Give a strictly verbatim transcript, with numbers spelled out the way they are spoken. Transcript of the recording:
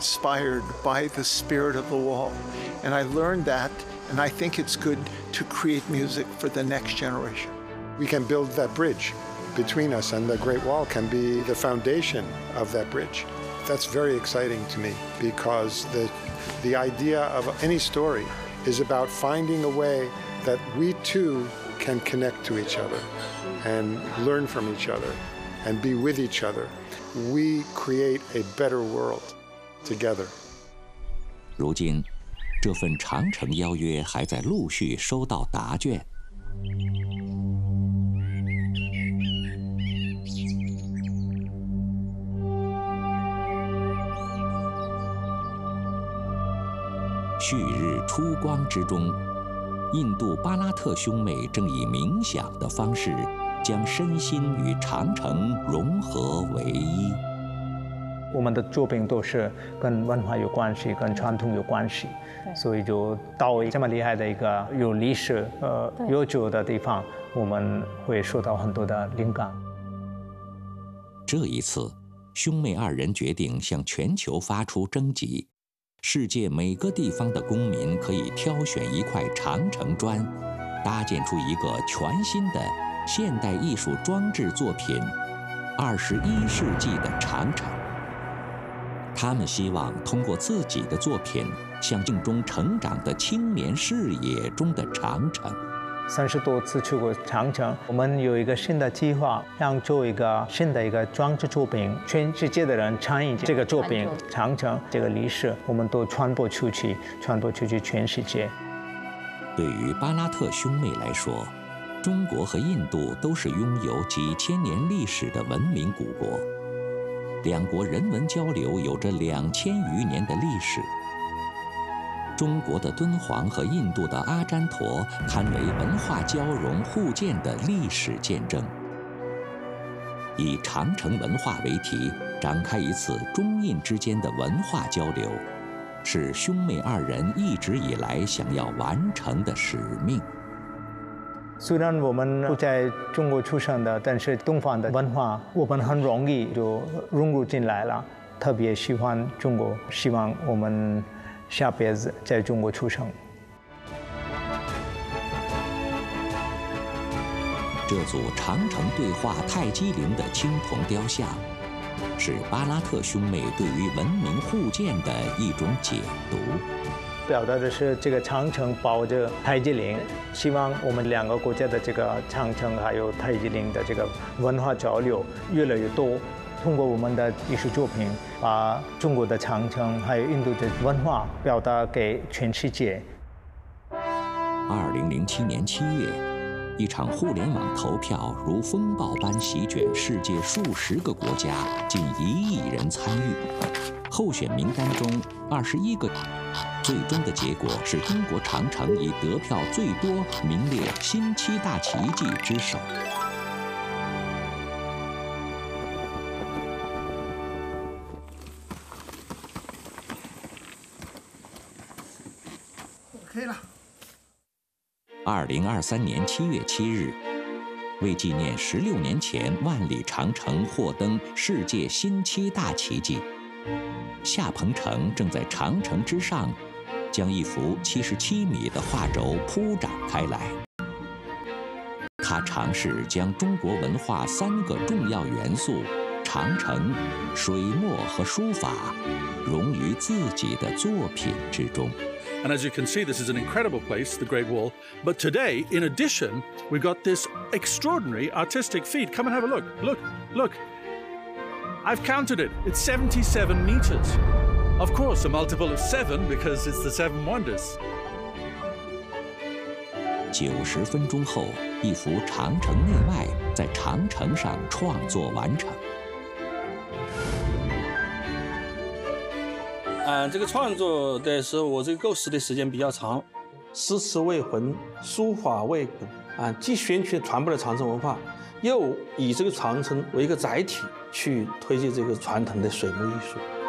inspired by the spirit of the wall. And I learned that, and I think it's good to create music for the next generation. We can build that bridge between us, and the Great Wall can be the foundation of that bridge. That's very exciting to me, because the, the idea of any story is about finding a way that we too can connect to each other and learn from each other and be with each other. We create a better world together. 如今，这份长城邀约还在陆续收到答卷。旭日初光之中，印度巴拉特兄妹正以冥想的方式，将身心与长城融合为一。 我们的作品都是跟文化有关系，跟传统有关系，所以就到这么厉害的一个有历史、呃悠久的地方，我们会受到很多的灵感。 这一次，兄妹二人决定向全球发出征集。 世界每个地方的公民可以挑选一块长城砖，搭建出一个全新的现代艺术装置作品——二十一世纪的长城。他们希望通过自己的作品，向镜中成长的青年视野中的长城。 三十多次去过长城，我们有一个新的计划，想做一个新的一个装置作品，全世界的人参与这个作品，长城这个历史，我们都传播出去，传播出去全世界。 对于巴拉特兄妹来说，中国和印度都是拥有几千年历史的文明古国，两国人文交流有着两千余年的历史。 中国的敦煌和印度的阿占陀堪为文化交融互鉴的历史见证。以长城文化为题，展开一次中印之间的文化交流，是兄妹二人一直以来想要完成的使命。 虽然我们不在中国出生的，但是东方的文化我们很容易就融入进来了，特别喜欢中国，希望我们 下辈子在中国出生。 这组长城对话泰姬陵的青铜雕像，是巴拉特兄妹对于文明互鉴的一种解读， 表达的是这个长城抱着泰姬陵，希望我们两个国家的这个长城还有泰姬陵的这个文化交流越来越多。 通过我们的艺术作品，把中国的长城还有印度的文化表达给全世界。 二零零七年七月，一场互联网投票如风暴般席卷世界数十个国家，近一亿人参与。候选名单中二十一个，最终的结果是中国长城以得票最多，名列新七大奇迹之首。 可以了。 二零二三年七月七日，为纪念十六年前万里长城获登世界新七大奇迹，夏鹏程正在长城之上，将一幅七十七米的画轴铺展开来。他尝试将中国文化三个重要元素——长城、水墨和书法，融于自己的作品之中。 And as you can see, this is an incredible place, the Great Wall. But today, in addition, we've got this extraordinary artistic feat. Come and have a look. Look, look. I've counted it. It's seventy-seven meters. Of course, a multiple of seven because it's the seven wonders. 九十分钟后，一幅长城内外在长城上创作完成。 嗯，这个创作的时候，我这个构思的时间比较长，诗词为魂，书法为本啊，既宣传传播了长城文化，又以这个长城为一个载体去推进这个传统的水墨艺术。